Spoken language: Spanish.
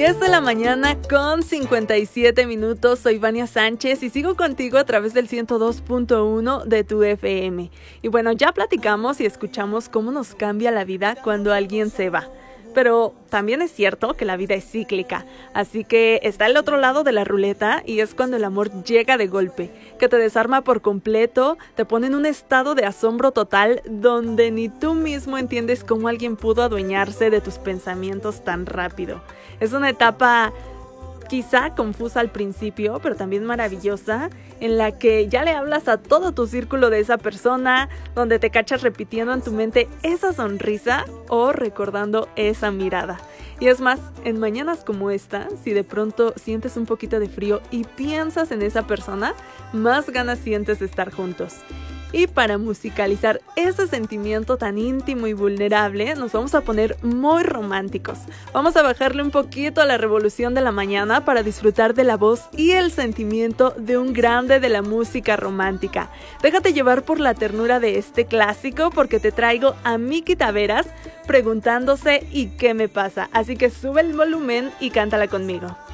10 de la mañana con 57 minutos. Soy Vania Sánchez y sigo contigo a través del 102.1 de tu FM. Y bueno, ya platicamos y escuchamos cómo nos cambia la vida cuando alguien se va. Pero también es cierto que la vida es cíclica, así que está el otro lado de la ruleta y es cuando el amor llega de golpe, que te desarma por completo, te pone en un estado de asombro total donde ni tú mismo entiendes cómo alguien pudo adueñarse de tus pensamientos tan rápido. Es una etapa quizá confusa al principio, pero también maravillosa, en la que ya le hablas a todo tu círculo de esa persona, donde te cachas repitiendo en tu mente esa sonrisa o recordando esa mirada. Y es más, en mañanas como esta, si de pronto sientes un poquito de frío y piensas en esa persona, más ganas sientes de estar juntos. Y para musicalizar ese sentimiento tan íntimo y vulnerable, nos vamos a poner muy románticos. Vamos a bajarle un poquito a la revolución de la mañana para disfrutar de la voz y el sentimiento de un grande de la música romántica. Déjate llevar por la ternura de este clásico porque te traigo a Miki Taveras preguntándose ¿y qué me pasa? Así que sube el volumen y cántala conmigo.